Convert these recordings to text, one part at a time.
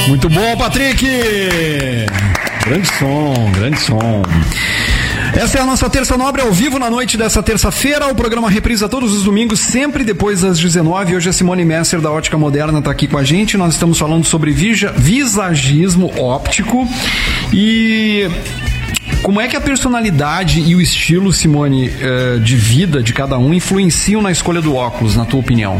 Muito bom, Patrick! Grande som, grande som. Essa é a nossa Terça Nobre ao vivo na noite dessa terça-feira. O programa reprisa todos os domingos, sempre depois das 19. Hoje a Simone Messer da Ótica Moderna está aqui com a gente. Nós estamos falando sobre visagismo óptico. E como é que a personalidade e o estilo, Simone, de vida de cada um influenciam na escolha do óculos, na tua opinião?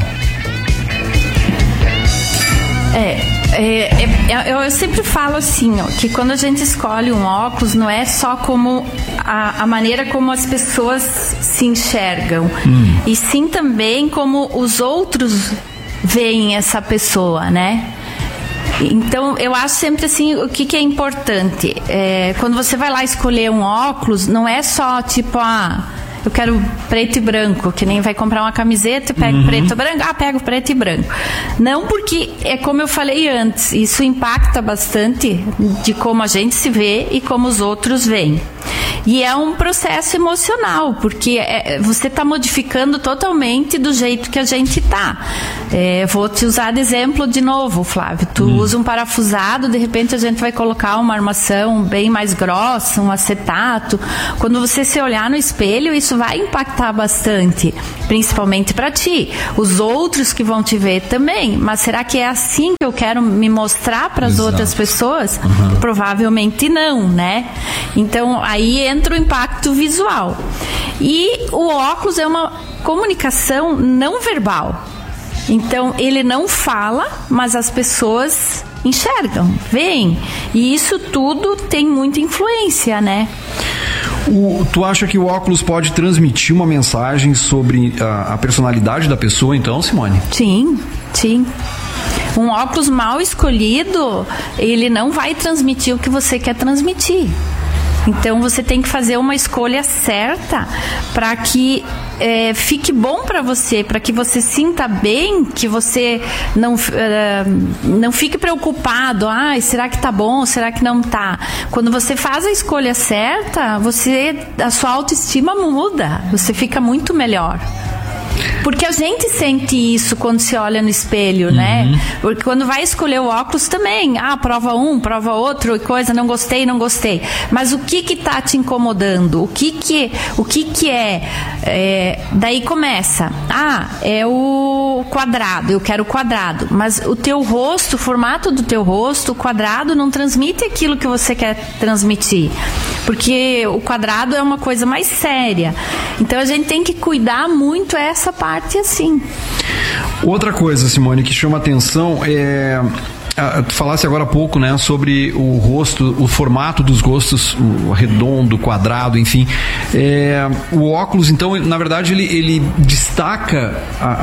Eu sempre falo assim, ó, que quando a gente escolhe um óculos, não é só como a maneira como as pessoas se enxergam, e sim também como os outros veem essa pessoa, né? Então, eu acho sempre assim, o que é importante? Quando você vai lá escolher um óculos, não é só tipo, eu quero preto e branco, que nem vai comprar uma camiseta e pega preto e branco, pego preto e branco. Não, porque é como eu falei antes, isso impacta bastante de como a gente se vê e como os outros veem. E é um processo emocional, porque você está modificando totalmente do jeito que a gente está. Vou te usar de exemplo de novo, Flávio. Tu usa um parafusado, de repente a gente vai colocar uma armação bem mais grossa, um acetato. Quando você se olhar no espelho, isso vai impactar bastante, principalmente para ti. Os outros que vão te ver também. Mas será que é assim que eu quero me mostrar para as outras pessoas? Provavelmente não, né? Então, aí entra o impacto visual. E o óculos é uma comunicação não verbal. Então, ele não fala, mas as pessoas enxergam, veem. E isso tudo tem muita influência, né? Tu acha que o óculos pode transmitir uma mensagem sobre a personalidade da pessoa, então, Simone? Sim, sim. Um óculos mal escolhido, ele não vai transmitir o que você quer transmitir. Então você tem que fazer uma escolha certa para que fique bom para você, para que você sinta bem, que você não fique preocupado. Será que tá bom? Será que não tá? Quando você faz a escolha certa, a sua autoestima muda, você fica muito melhor. Porque a gente sente isso quando se olha no espelho, né? Porque quando vai escolher o óculos também, prova um, prova outro, e coisa, não gostei. Mas o que tá te incomodando? O que é? Daí começa, é o quadrado, eu quero o quadrado. Mas o teu rosto, o formato do teu rosto, o quadrado não transmite aquilo que você quer transmitir. Porque o quadrado é uma coisa mais séria. Então a gente tem que cuidar muito essa parte assim. Outra coisa, Simone, que chama atenção tu falasse agora há pouco, né, sobre o rosto, o formato dos rostos, o redondo, o quadrado, enfim. O óculos, então, na verdade, ele destaca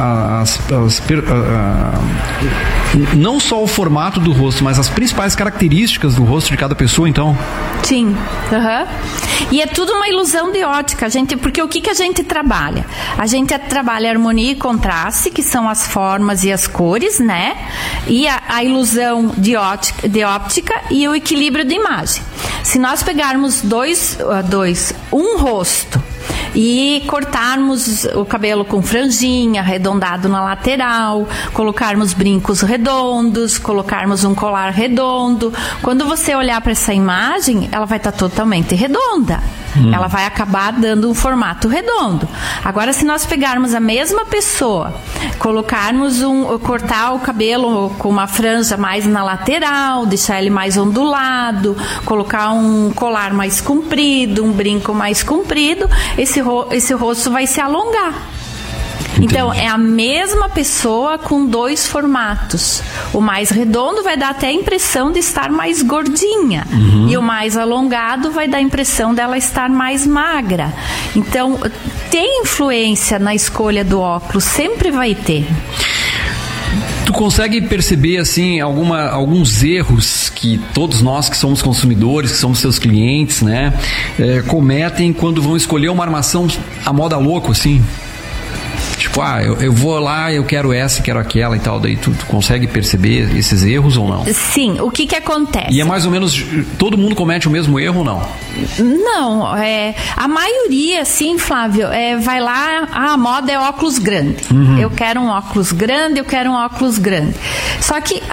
não só o formato do rosto, mas as principais características do rosto de cada pessoa, então? Sim. E é tudo uma ilusão de ótica, porque o que a gente trabalha? A gente trabalha harmonia e contraste, que são as formas e as cores, né? E a ilusão de óptica e o equilíbrio de imagem. Se nós pegarmos um rosto e cortarmos o cabelo com franjinha, arredondado na lateral, colocarmos brincos redondos, colocarmos um colar redondo, quando você olhar para essa imagem, ela vai estar totalmente redonda. Ela vai acabar dando um formato redondo. Agora, se nós pegarmos a mesma pessoa, cortar o cabelo com uma franja mais na lateral, deixar ele mais ondulado, colocar um colar mais comprido, um brinco mais comprido, esse rosto vai se alongar. Entendi. Então, é a mesma pessoa com dois formatos. O mais redondo vai dar até a impressão de estar mais gordinha. E o mais alongado vai dar a impressão dela estar mais magra. Então, tem influência na escolha do óculos, sempre vai ter. Tu consegue perceber, assim, alguns erros que todos nós que somos consumidores, que somos seus clientes, né, cometem quando vão escolher uma armação à moda louco, assim? Tipo, eu vou lá, eu quero essa, quero aquela e tal. Daí tu consegue perceber esses erros ou não? Sim, o que acontece? E é mais ou menos, todo mundo comete o mesmo erro ou não? Não, a maioria, sim, Flávio, vai lá, a moda é óculos grande. Eu quero um óculos grande, Só que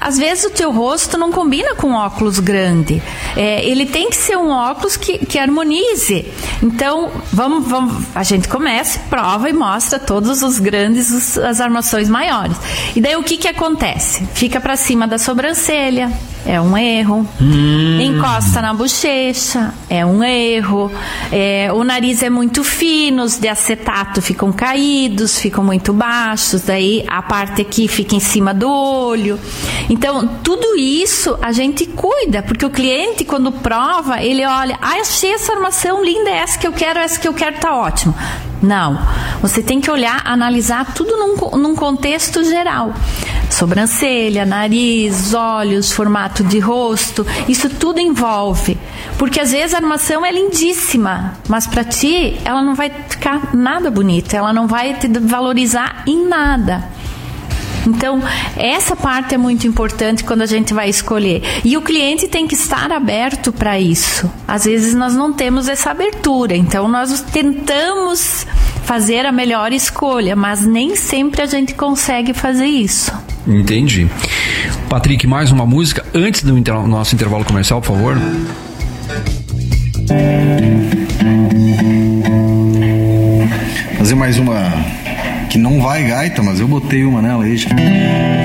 às vezes o teu rosto não combina com um óculos grande. Ele tem que ser um óculos que harmonize. Então, a gente começa, prova e mostra todos os grandes, as armações maiores. E daí o que acontece? Fica para cima da sobrancelha, é um erro. Encosta na bochecha, é um erro. O nariz é muito fino, os de acetato ficam caídos, ficam muito baixos, daí a parte aqui fica em cima do olho. Então, tudo isso a gente cuida, porque o cliente, quando prova, ele olha, achei essa armação linda, essa que eu quero, tá ótimo. Não, você tem que olhar, analisar tudo num contexto geral. Sobrancelha, nariz, olhos, formato de rosto, isso tudo envolve. Porque às vezes a armação é lindíssima, mas para ti ela não vai ficar nada bonita, ela não vai te valorizar em nada. Então, essa parte é muito importante quando a gente vai escolher. E o cliente tem que estar aberto para isso. Às vezes nós não temos essa abertura, então nós tentamos fazer a melhor escolha, mas nem sempre a gente consegue fazer isso. Entendi. Patrick, mais uma música antes do nosso intervalo comercial, por favor. Fazer mais uma que não vai gaita, mas eu botei uma nela aí já.